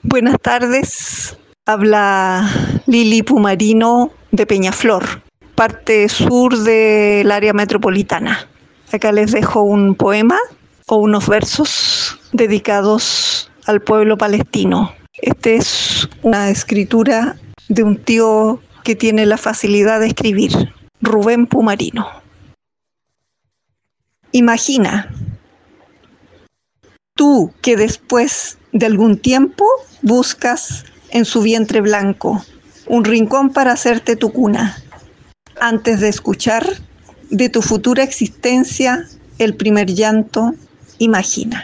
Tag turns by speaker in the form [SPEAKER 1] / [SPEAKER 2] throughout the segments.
[SPEAKER 1] Buenas tardes, habla Lili Pumarino de Peñaflor, parte sur del área metropolitana. Acá les dejo un poema o unos versos dedicados al pueblo palestino. Esta es una escritura de un tío que tiene la facilidad de escribir, Rubén Pumarino. Imagina, tú que después de algún tiempo buscas en su vientre blanco un rincón para hacerte tu cuna, antes de escuchar de tu futura existencia el primer llanto, imagina.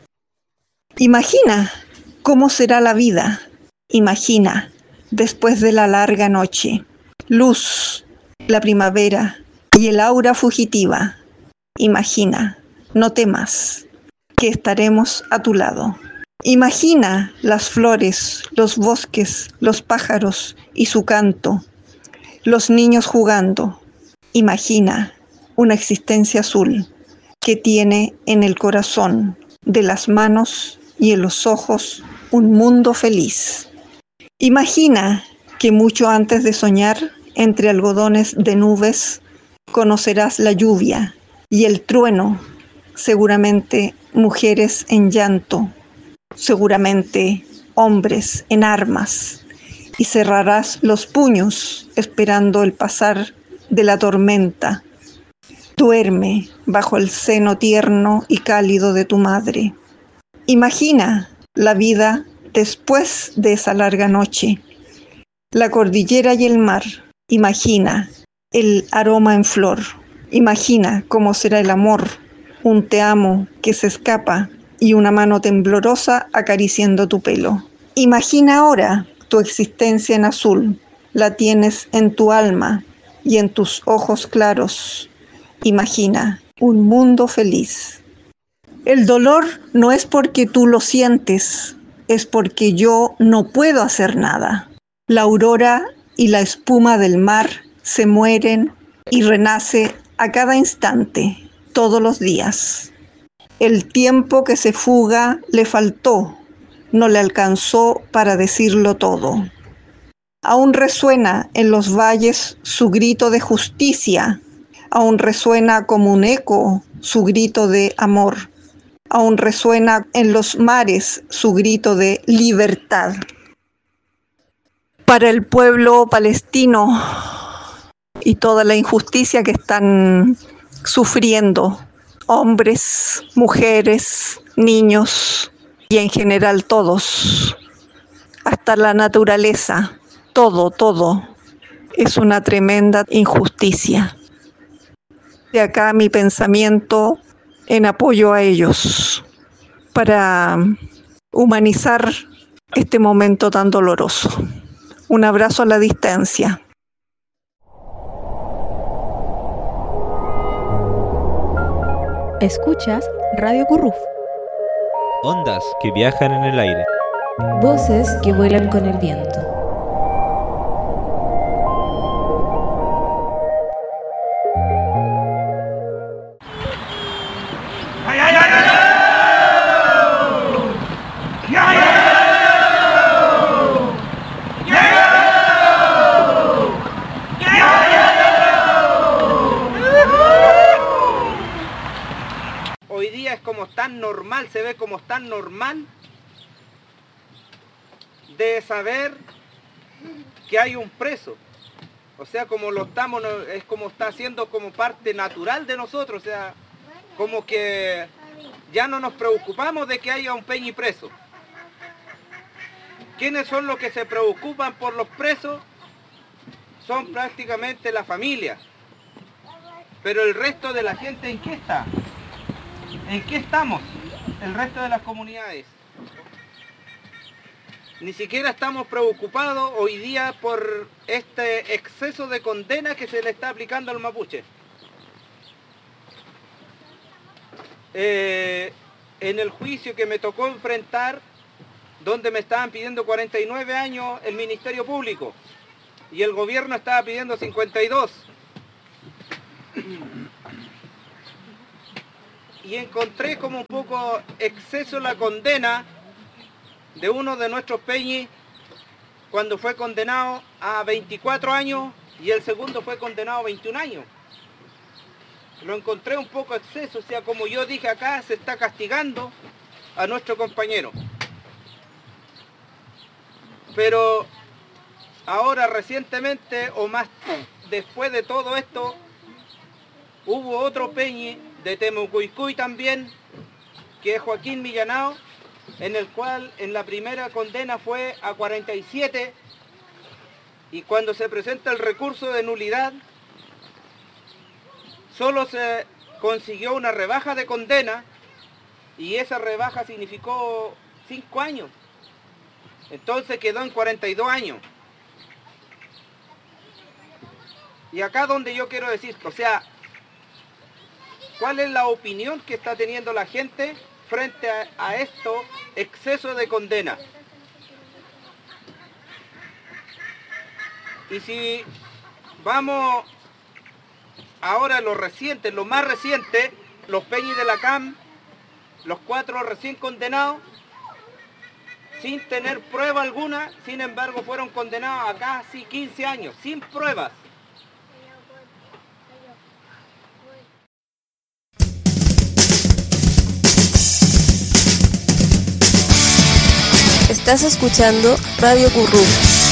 [SPEAKER 1] Imagina cómo será la vida. Imagina después de la larga noche, luz, la primavera y el aura fugitiva. Imagina, no temas, que estaremos a tu lado. Imagina las flores, los bosques, los pájaros y su canto, los niños jugando. Imagina una existencia azul que tiene en el corazón, de las manos y en los ojos un mundo feliz. Imagina que mucho antes de soñar, entre algodones de nubes, conocerás la lluvia y el trueno, seguramente mujeres en llanto, seguramente hombres en armas, y cerrarás los puños esperando el pasar de la tormenta. Duerme bajo el seno tierno y cálido de tu madre. Imagina la vida después de esa larga noche, la cordillera y el mar. Imagina el aroma en flor. Imagina cómo será el amor, un te amo que se escapa y una mano temblorosa acariciando tu pelo. Imagina ahora tu existencia en azul. La tienes en tu alma y en tus ojos claros. Imagina un mundo feliz. El dolor no es porque tú lo sientes, es porque yo no puedo hacer nada. La aurora y la espuma del mar se mueren y renace a cada instante, todos los días. El tiempo que se fuga le faltó, no le alcanzó para decirlo todo. Aún resuena en los valles su grito de justicia, aún resuena como un eco su grito de amor, aún resuena en los mares su grito de libertad. Para el pueblo palestino y toda la injusticia que están sufriendo, hombres, mujeres, niños y en general todos, hasta la naturaleza, todo es una tremenda injusticia. De acá mi pensamiento en apoyo a ellos para humanizar este momento tan doloroso. Un abrazo a la distancia.
[SPEAKER 2] Escuchas Radio Curruf.
[SPEAKER 3] Ondas que viajan en el aire.
[SPEAKER 2] Voces que vuelan con el viento.
[SPEAKER 4] Hoy día es como tan normal, se ve como tan normal de saber que hay un preso. O sea, como lo estamos, es como está siendo como parte natural de nosotros. O sea, como que ya no nos preocupamos de que haya un Peñi preso. ¿Quiénes son los que se preocupan por los presos? Son prácticamente la familia. Pero el resto de la gente, ¿en qué está? ¿En qué estamos? El resto de las comunidades. Ni siquiera estamos preocupados hoy día por este exceso de condena que se le está aplicando al mapuche. En el juicio que me tocó enfrentar, donde me estaban pidiendo 49 años el Ministerio Público y el gobierno estaba pidiendo 52. Y encontré como un poco exceso la condena de uno de nuestros peñis cuando fue condenado a 24 años y el segundo fue condenado a 21 años. Lo encontré un poco exceso, o sea, como yo dije acá, se está castigando a nuestro compañero. Pero ahora recientemente, o más después de todo esto, hubo otro peñi de Temucuicui también, que es Joaquín Millanao, en el cual en la primera condena fue a 47, y cuando se presenta el recurso de nulidad, solo se consiguió una rebaja de condena, y esa rebaja significó 5 años. Entonces quedó en 42 años. Y acá donde yo quiero decir, o sea, ¿cuál es la opinión que está teniendo la gente frente a esto, exceso de condena? Y si vamos ahora a lo reciente, lo más reciente, los peñis de la CAM, los 4 recién condenados, sin tener prueba alguna, sin embargo fueron condenados a casi 15 años, sin pruebas.
[SPEAKER 2] Estás escuchando Radio Curruf.